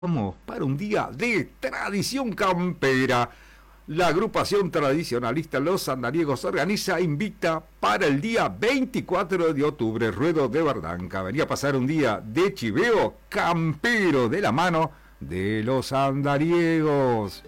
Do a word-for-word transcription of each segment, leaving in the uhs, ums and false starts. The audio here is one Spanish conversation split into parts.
Vamos para un día de tradición campera. La agrupación tradicionalista Los Andariegos organiza e invita para el día veinticuatro de octubre, Ruedo de Bardanca. Venía a pasar un día de chiveo campero de la mano de Los Andariegos.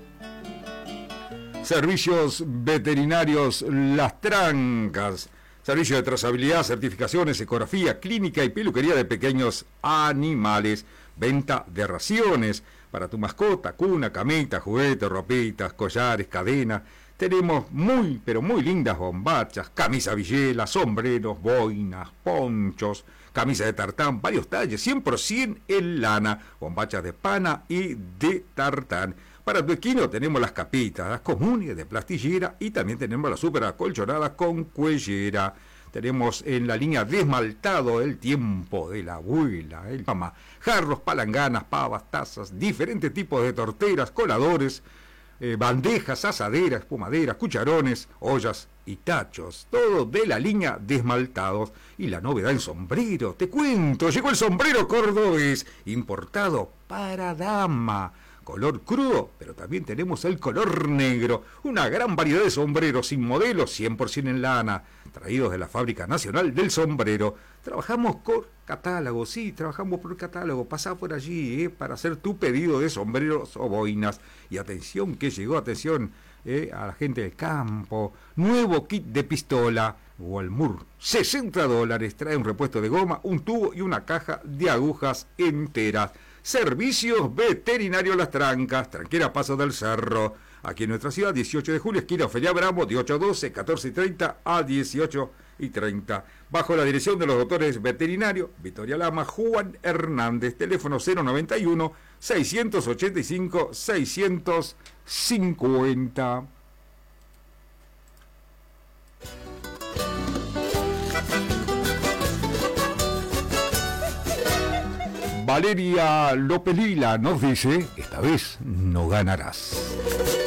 Servicios veterinarios Las Trancas. Servicio de trazabilidad, certificaciones, ecografía, clínica y peluquería de pequeños animales. Venta de raciones para tu mascota, cuna, camita, juguetes, ropitas, collares, cadenas. Tenemos muy, pero muy lindas bombachas, camisa villela, sombreros, boinas, ponchos, camisa de tartán, varios talles, cien por ciento en lana, bombachas de pana y de tartán. Para tu equino tenemos las capitas, las comunes de plastillera y también tenemos las super acolchonadas con cuellera. Tenemos en la línea desmaltado el tiempo de la abuela, el mamá, jarros, palanganas, pavas, tazas, diferentes tipos de torteras, coladores, eh, bandejas, asaderas, espumaderas, cucharones, ollas y tachos. Todo de la línea desmaltados. Y la novedad en sombrero, te cuento, llegó el sombrero cordobés, importado para dama. Color crudo, pero también tenemos el color negro. Una gran variedad de sombreros sin modelo, cien por ciento en lana, traídos de la Fábrica Nacional del Sombrero. Trabajamos por catálogo, sí, trabajamos por catálogo. Pasá por allí eh, para hacer tu pedido de sombreros o boinas. Y atención que llegó, atención eh, a la gente del campo. Nuevo kit de pistola Walmur, sesenta dólares. Trae un repuesto de goma, un tubo y una caja de agujas enteras. Servicios veterinarios Las Trancas, Tranquera Paso del Cerro. Aquí en nuestra ciudad, dieciocho de julio, esquina Ofelia Bravo, de ocho a doce, catorce y treinta a dieciocho y treinta. Bajo la dirección de los doctores veterinarios, Victoria Lama, Juan Hernández, teléfono cero noventa y uno, seiscientos ochenta y cinco, seiscientos cincuenta. Valeria López Lila nos dice, esta vez no ganarás.